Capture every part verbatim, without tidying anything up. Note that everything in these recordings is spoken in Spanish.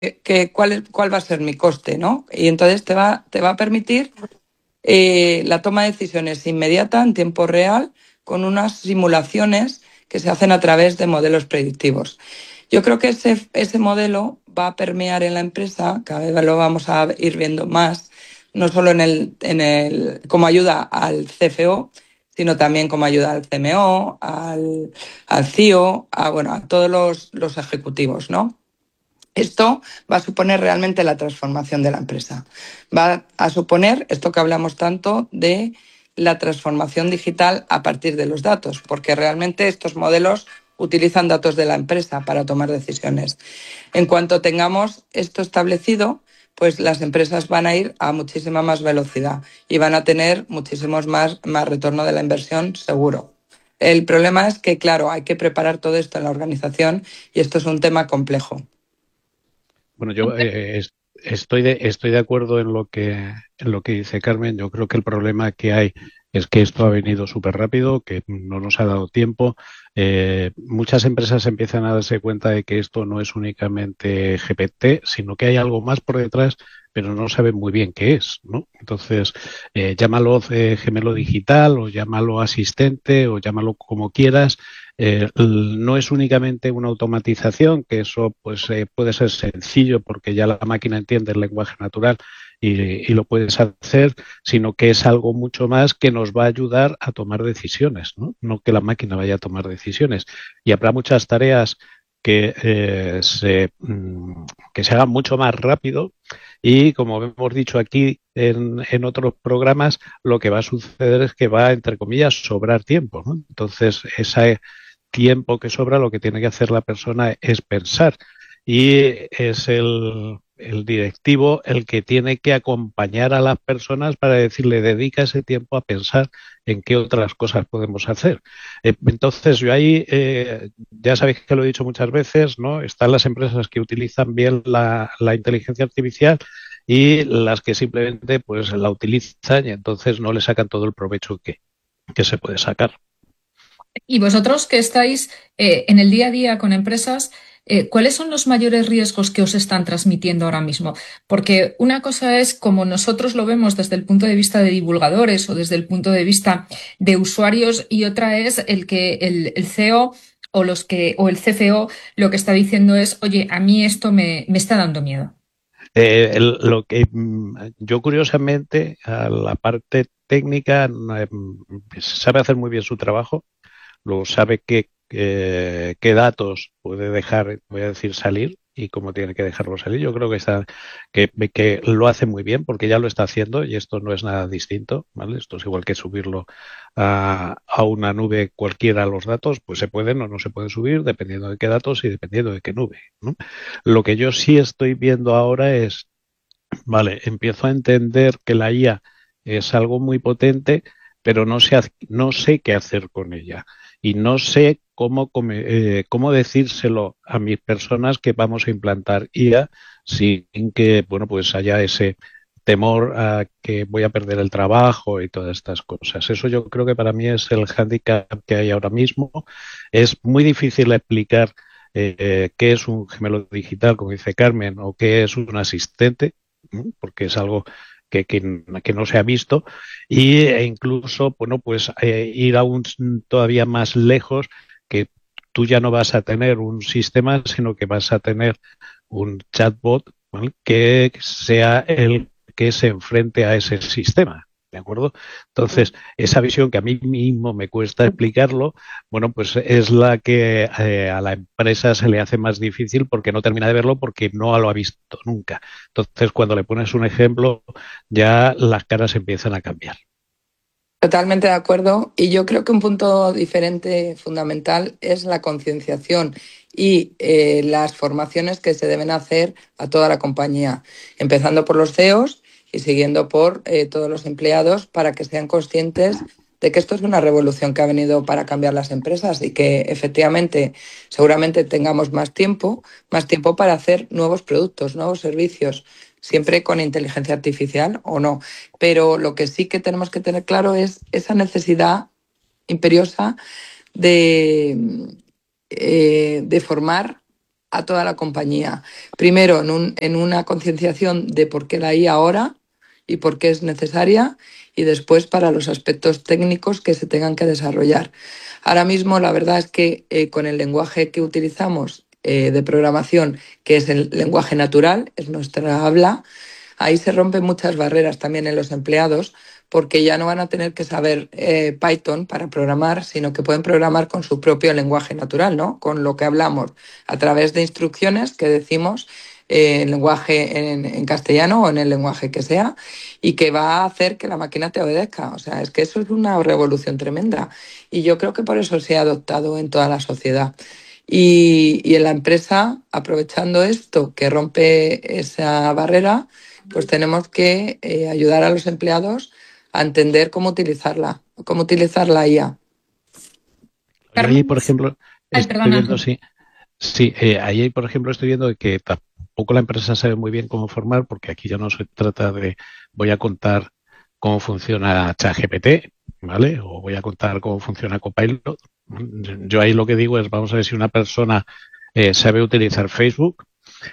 que cuál, es- cuál va a ser mi coste, ¿no? Y entonces te va, te va a permitir eh, la toma de decisiones inmediata, en tiempo real, con unas simulaciones que se hacen a través de modelos predictivos. Yo creo que ese, ese modelo va a permear en la empresa, cada vez lo vamos a ir viendo más, no solo en el, en el, como ayuda al C F O, sino también como ayuda al C M O, al, al C I O, a, bueno, a todos los, los ejecutivos, ¿no? Esto va a suponer realmente la transformación de la empresa. Va a suponer esto que hablamos tanto de la transformación digital a partir de los datos, porque realmente estos modelos utilizan datos de la empresa para tomar decisiones. En cuanto tengamos esto establecido, pues las empresas van a ir a muchísima más velocidad y van a tener muchísimos más, más retorno de la inversión seguro. El problema es que, claro, hay que preparar todo esto en la organización y esto es un tema complejo. Bueno, yo eh, es- estoy de, estoy de acuerdo en lo que, en lo que dice Carmen. Yo creo que el problema que hay es que esto ha venido súper rápido, que no nos ha dado tiempo. Eh, muchas empresas empiezan a darse cuenta de que esto no es únicamente G P T, sino que hay algo más por detrás, pero no saben muy bien qué es, ¿no? Entonces, eh, llámalo eh, gemelo digital o llámalo asistente o llámalo como quieras. Eh, no es únicamente una automatización, que eso pues eh, puede ser sencillo porque ya la máquina entiende el lenguaje natural y, y lo puedes hacer, sino que es algo mucho más que nos va a ayudar a tomar decisiones, ¿no? No que la máquina vaya a tomar decisiones. Y habrá muchas tareas que, eh, se, mm, que se hagan mucho más rápido y, como hemos dicho aquí en, en otros programas, lo que va a suceder es que va, entre comillas, sobrar tiempo, ¿no? Entonces, esa tiempo que sobra, lo que tiene que hacer la persona es pensar. Y es el, el directivo el que tiene que acompañar a las personas para decirle, dedica ese tiempo a pensar en qué otras cosas podemos hacer. Eh, entonces, yo ahí, eh, ya sabéis que lo he dicho muchas veces, ¿no? Están las empresas que utilizan bien la, la inteligencia artificial y las que simplemente pues la utilizan y entonces no le sacan todo el provecho que, que se puede sacar. Y vosotros que estáis eh, en el día a día con empresas, eh, ¿cuáles son los mayores riesgos que os están transmitiendo ahora mismo? Porque una cosa es como nosotros lo vemos desde el punto de vista de divulgadores o desde el punto de vista de usuarios y otra es el que el, el C E O o los que o el C F O lo que está diciendo es, oye, a mí esto me, me está dando miedo. Eh, el- lo que mm, yo curiosamente a la parte técnica mm, eh, sabe hacer muy bien su trabajo, lo sabe qué, qué, qué datos puede dejar, voy a decir, salir y cómo tiene que dejarlo salir. Yo creo que está, que, que lo hace muy bien porque ya lo está haciendo y esto no es nada distinto, ¿vale? Esto es igual que subirlo a, a una nube cualquiera los datos, pues se pueden o no se pueden subir dependiendo de qué datos y dependiendo de qué nube, ¿no? Lo que yo sí estoy viendo ahora es, vale, empiezo a entender que la I A es algo muy potente, pero no sé, haz- no sé qué hacer con ella y no sé cómo, come- eh, cómo decírselo a mis personas que vamos a implantar I A sin que, bueno, pues haya ese temor a que voy a perder el trabajo y todas estas cosas. Eso yo creo que para mí es el hándicap que hay ahora mismo. Es muy difícil explicar eh, qué es un gemelo digital, como dice Carmen, o qué es un asistente, ¿no? Porque es algo que, que, que, no se ha visto, y, e incluso, bueno, pues eh, ir aún todavía más lejos, que tú ya no vas a tener un sistema, sino que vas a tener un chatbot, ¿vale? Que sea el que se enfrente a ese sistema. ¿De acuerdo? Entonces, esa visión que a mí mismo me cuesta explicarlo, bueno, pues es la que eh, a la empresa se le hace más difícil porque no termina de verlo porque no lo ha visto nunca. Entonces, cuando le pones un ejemplo, ya las caras empiezan a cambiar. Totalmente de acuerdo. Y yo creo que un punto diferente fundamental es la concienciación y eh, las formaciones que se deben hacer a toda la compañía, empezando por los C E Os y siguiendo por eh, todos los empleados para que sean conscientes de que esto es una revolución que ha venido para cambiar las empresas y que efectivamente seguramente tengamos más tiempo, más tiempo para hacer nuevos productos, nuevos servicios, siempre con inteligencia artificial o no. Pero lo que sí que tenemos que tener claro es esa necesidad imperiosa de, eh, de formar a toda la compañía. Primero, en, un, en una concienciación de por qué la I A ahora y por qué es necesaria, y después para los aspectos técnicos que se tengan que desarrollar. Ahora mismo, la verdad es que eh, con el lenguaje que utilizamos eh, de programación, que es el lenguaje natural, es nuestra habla, ahí se rompen muchas barreras también en los empleados, porque ya no van a tener que saber eh, Python para programar, sino que pueden programar con su propio lenguaje natural, ¿no? Con lo que hablamos, a través de instrucciones que decimos eh, en lenguaje en, en castellano o en el lenguaje que sea, y que va a hacer que la máquina te obedezca. O sea, es que eso es una revolución tremenda. Y yo creo que por eso se ha adoptado en toda la sociedad. Y, y en la empresa, aprovechando esto que rompe esa barrera, pues tenemos que eh, ayudar a los empleados a entender cómo utilizarla, cómo utilizar la I A. Y ahí, Carmen, por ejemplo, ay, estoy perdona, viendo, Ángel. sí, sí, eh, ahí, por ejemplo, estoy viendo que tampoco la empresa sabe muy bien cómo formar, porque aquí ya no se trata de voy a contar cómo funciona ChatGPT, ¿vale? O voy a contar cómo funciona Copilot. Yo ahí lo que digo es, vamos a ver si una persona eh, sabe utilizar Facebook,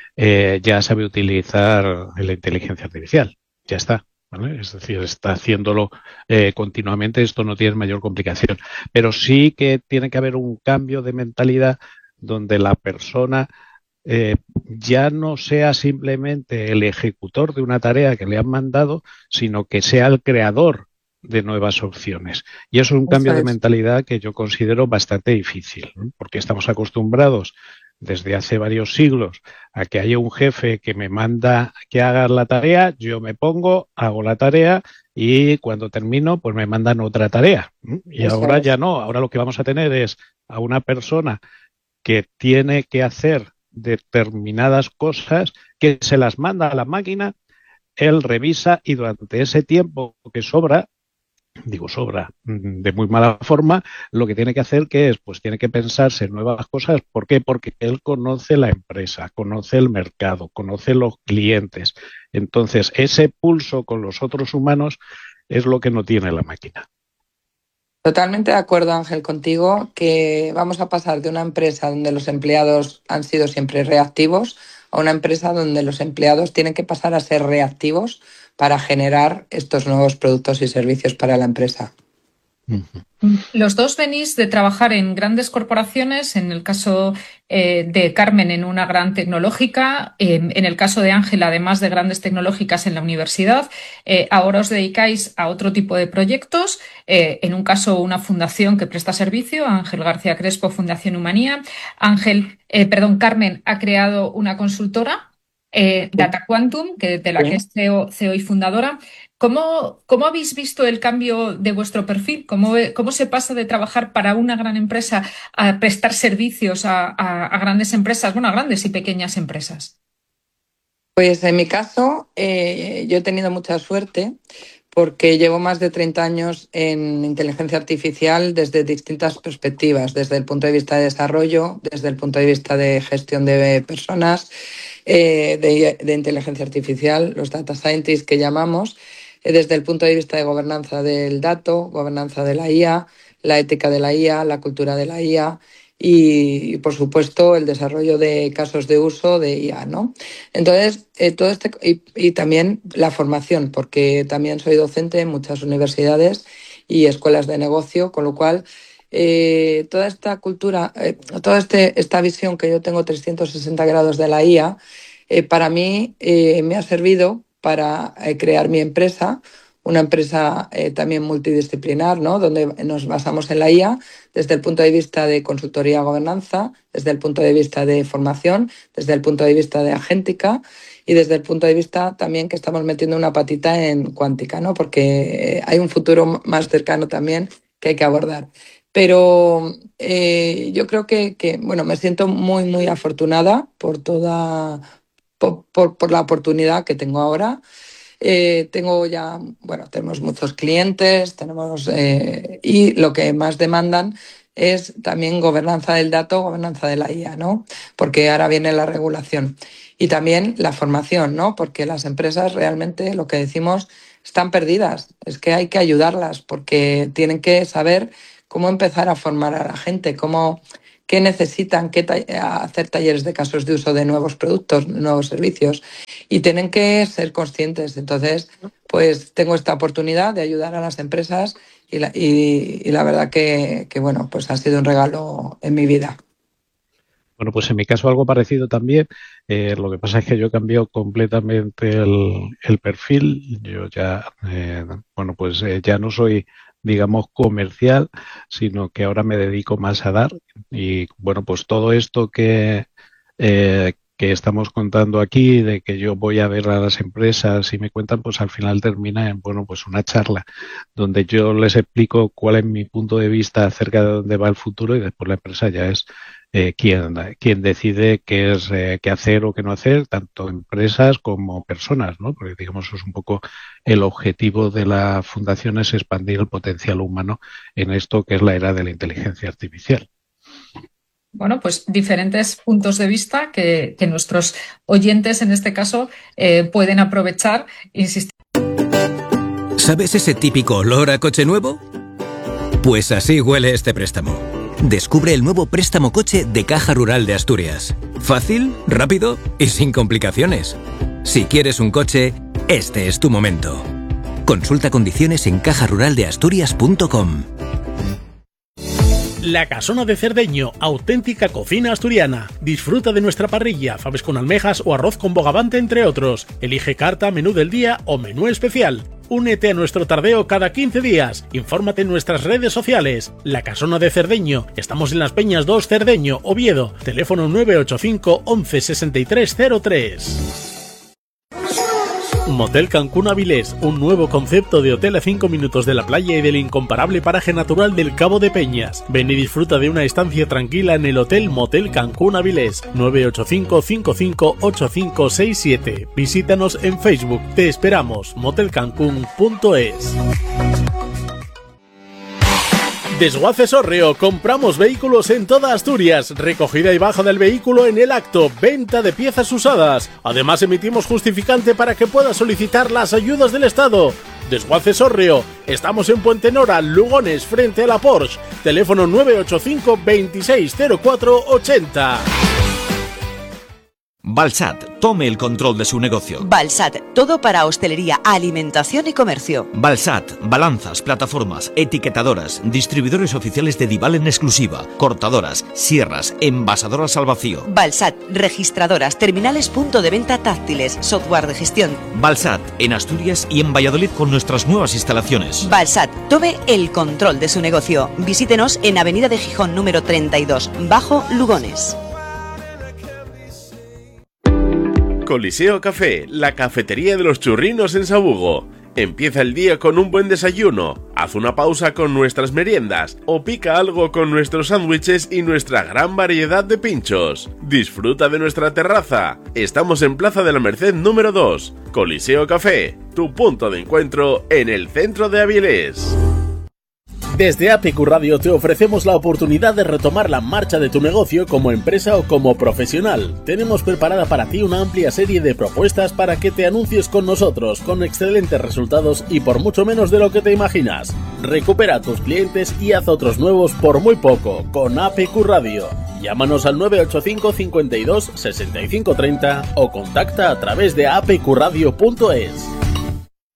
eh, ya sabe utilizar la inteligencia artificial. Ya está. ¿Vale? Es decir, está haciéndolo eh, continuamente, esto no tiene mayor complicación. Pero sí que tiene que haber un cambio de mentalidad donde la persona eh, ya no sea simplemente el ejecutor de una tarea que le han mandado, sino que sea el creador de nuevas opciones. Y eso es un Eso cambio de es. mentalidad que yo considero bastante difícil, ¿no? Porque estamos acostumbrados desde hace varios siglos a que haya un jefe que me manda que haga la tarea, yo me pongo, hago la tarea y cuando termino, pues me mandan otra tarea. ¿Mm? Y Eso ahora ya es. no, ahora lo que vamos a tener es a una persona que tiene que hacer determinadas cosas, que se las manda a la máquina, él revisa y durante ese tiempo que sobra, digo sobra de muy mala forma, lo que tiene que hacer que es, pues tiene que pensarse en nuevas cosas. ¿Por qué? Porque él conoce la empresa, conoce el mercado, conoce los clientes. Entonces, ese pulso con los otros humanos es lo que no tiene la máquina. Totalmente de acuerdo, Ángel, contigo, que vamos a pasar de una empresa donde los empleados han sido siempre reactivos a una empresa donde los empleados tienen que pasar a ser reactivos para generar estos nuevos productos y servicios para la empresa. Uh-huh. Los dos venís de trabajar en grandes corporaciones, en el caso eh, de Carmen en una gran tecnológica, eh, en el caso de Ángel además de grandes tecnológicas en la universidad. Eh, ahora os dedicáis a otro tipo de proyectos, eh, en un caso una fundación que presta servicio, Ángel García Crespo, Fundación Humanía. Ángel, eh, perdón, Carmen ha creado una consultora, eh, Data Quantum, que, de la que es C E O, C E O y fundadora. ¿Cómo, cómo habéis visto el cambio de vuestro perfil? ¿Cómo, cómo se pasa de trabajar para una gran empresa a prestar servicios a, a, a grandes empresas, bueno, a grandes y pequeñas empresas? Pues en mi caso, eh, yo he tenido mucha suerte porque llevo más de treinta años en inteligencia artificial desde distintas perspectivas, desde el punto de vista de desarrollo, desde el punto de vista de gestión de personas, eh, de, de inteligencia artificial, los data scientists que llamamos, eh, desde el punto de vista de gobernanza del dato, gobernanza de la I A, la ética de la I A, la cultura de la I A y, y por supuesto, el desarrollo de casos de uso de I A, ¿no? Entonces, eh, todo este y, y también la formación, porque también soy docente en muchas universidades y escuelas de negocio, con lo cual eh, toda esta cultura, eh, toda este, esta visión que yo tengo trescientos sesenta grados de la I A, eh, para mí eh, me ha servido para eh, crear mi empresa, una empresa eh, también multidisciplinar, ¿no? Donde nos basamos en la I A desde el punto de vista de consultoría gobernanza, desde el punto de vista de formación, desde el punto de vista de agéntica y desde el punto de vista también que estamos metiendo una patita en cuántica, ¿no? Porque hay un futuro más cercano también que hay que abordar. Pero eh, yo creo que, que, bueno, me siento muy, muy afortunada por toda, por, por, por la oportunidad que tengo ahora. Eh, tengo ya, bueno, tenemos muchos clientes, tenemos eh, y lo que más demandan es también gobernanza del dato, gobernanza de la I A, ¿no? Porque ahora viene la regulación. Y también la formación, ¿no? Porque las empresas realmente, lo que decimos, están perdidas. Es que hay que ayudarlas porque tienen que saber cómo empezar a formar a la gente, cómo, qué necesitan, qué ta- hacer talleres de casos de uso de nuevos productos, nuevos servicios, y tienen que ser conscientes. Entonces, pues tengo esta oportunidad de ayudar a las empresas y la, y, y la verdad que, que, bueno, pues ha sido un regalo en mi vida. Bueno, pues en mi caso algo parecido también. Eh, lo que pasa es que yo he cambiado completamente el, el perfil. Yo ya, eh, bueno, pues eh, ya no soy, digamos, comercial, sino que ahora me dedico más a dar. Y bueno, pues todo esto que, eh, que estamos contando aquí, de que yo voy a ver a las empresas y me cuentan, pues al final termina en, bueno, pues una charla donde yo les explico cuál es mi punto de vista acerca de dónde va el futuro y después la empresa ya es eh, quien, quien decide qué es eh, qué hacer o qué no hacer, tanto empresas como personas, ¿no? Porque digamos eso es un poco el objetivo de la fundación, es expandir el potencial humano en esto que es la era de la inteligencia artificial. Bueno, pues diferentes puntos de vista que, que nuestros oyentes en este caso eh, pueden aprovechar. Insistir. ¿Sabes ese típico olor a coche nuevo? Pues así huele este préstamo. Descubre el nuevo préstamo coche de Caja Rural de Asturias. Fácil, rápido y sin complicaciones. Si quieres un coche, este es tu momento. Consulta condiciones en caja rural de asturias punto com. La Casona de Cerdeño, auténtica cocina asturiana. Disfruta de nuestra parrilla, faves con almejas o arroz con bogavante, entre otros. Elige carta, menú del día o menú especial. Únete a nuestro tardeo cada quince días. Infórmate en nuestras redes sociales. La Casona de Cerdeño. Estamos en Las Peñas dos, Cerdeño, Oviedo. Teléfono nueve ocho cinco once sesenta y tres cero tres. Motel Cancún Avilés, un nuevo concepto de hotel a cinco minutos de la playa y del incomparable paraje natural del Cabo de Peñas. Ven y disfruta de una estancia tranquila en el Hotel Motel Cancún Avilés. nueve ocho cinco cinco cinco ocho cinco seis siete. Visítanos en Facebook. Te esperamos. motel cancún punto es. Desguaces Hórreo, compramos vehículos en toda Asturias, recogida y baja del vehículo en el acto, venta de piezas usadas. Además emitimos justificante para que puedas solicitar las ayudas del Estado. Desguaces Hórreo, estamos en Puente Nora, Lugones, frente a la Porsche. Teléfono nueve ocho cinco veintiséis cero cuatro ochenta. Balsat, tome el control de su negocio. Balsat, todo para hostelería, alimentación y comercio. Balsat, balanzas, plataformas, etiquetadoras, distribuidores oficiales de Dival en exclusiva, cortadoras, sierras, envasadoras al vacío. Balsat, registradoras, terminales punto de venta táctiles, software de gestión. Balsat, en Asturias y en Valladolid con nuestras nuevas instalaciones. Balsat, tome el control de su negocio. Visítenos en Avenida de Gijón número treinta y dos, Bajo Lugones. Coliseo Café, la cafetería de los churrinos en Sabugo. Empieza el día con un buen desayuno, haz una pausa con nuestras meriendas o pica algo con nuestros sándwiches y nuestra gran variedad de pinchos. Disfruta de nuestra terraza. Estamos en Plaza de la Merced número dos. Coliseo Café, tu punto de encuentro en el centro de Avilés. Desde A P Q Radio te ofrecemos la oportunidad de retomar la marcha de tu negocio como empresa o como profesional. Tenemos preparada para ti una amplia serie de propuestas para que te anuncies con nosotros, con excelentes resultados y por mucho menos de lo que te imaginas. Recupera a tus clientes y haz otros nuevos por muy poco con A P Q Radio. Llámanos al nueve ocho cinco cincuenta y dos sesenta y cinco treinta o contacta a través de a p q radio punto es.